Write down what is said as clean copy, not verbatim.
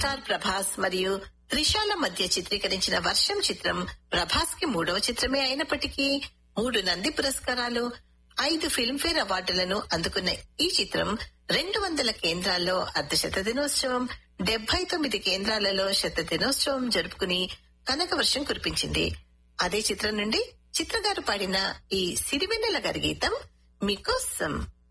Star Prabhas మరియు త్రిషాల మధ్య చిత్రీకరించిన వర్షం చిత్రం ప్రభాస్ కి 3వ చిత్రమే అయినప్పటికీ 3 నంది పురస్కారాలు, 5 ఫిల్మ్ఫేర్ అవార్డులను అందుకున్న ఈ చిత్రం 200 కేంద్రాల్లో అర్ధశత దినోత్సవం, 79 కేంద్రాలలో శత దినోత్సవం జరుపుకుని కనక వర్షం కురిపించింది. అదే చిత్రం నుండి చిత్రగారు పాడిన ఈ సిరివెన్నెల గారి గీతం మీకోసం.